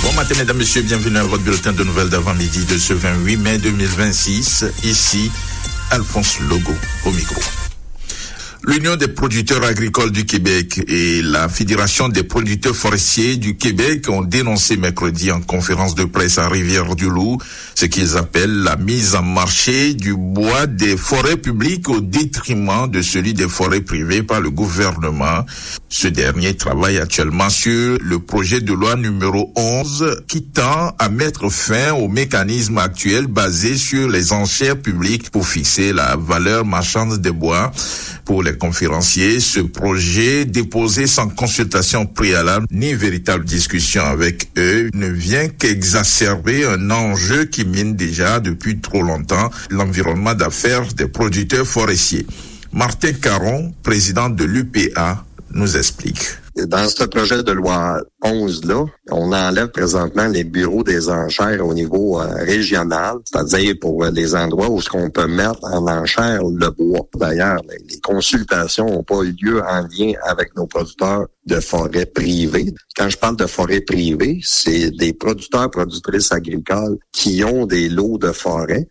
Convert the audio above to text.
Bon matin, mesdames, messieurs, bienvenue à votre bulletin de nouvelles d'avant-midi de ce 28 mai 2026. Ici, Alphonse Logo au micro. L'Union des producteurs agricoles du Québec et la Fédération des producteurs forestiers du Québec ont dénoncé mercredi en conférence de presse à Rivière-du-Loup ce qu'ils appellent la mise en marché du bois des forêts publiques au détriment de celui des forêts privées par le gouvernement. Ce dernier travaille actuellement sur le projet de loi numéro 11 qui tend à mettre fin au mécanisme actuel basé sur les enchères publiques pour fixer la valeur marchande des bois. Pour les conférenciers, ce projet déposé sans consultation préalable ni véritable discussion avec eux ne vient qu'exacerber un enjeu qui mine déjà depuis trop longtemps l'environnement d'affaires des producteurs forestiers. Martin Caron, président de l'UPA, nous explique. Dans ce projet de loi 11-là, on enlève présentement les bureaux des enchères au niveau régional, c'est-à-dire pour les endroits où on peut mettre en enchère le bois. D'ailleurs, les consultations n'ont pas eu lieu en lien avec nos producteurs de forêts privées. Quand je parle de forêts privées, c'est des producteurs, productrices agricoles qui ont des lots de forêt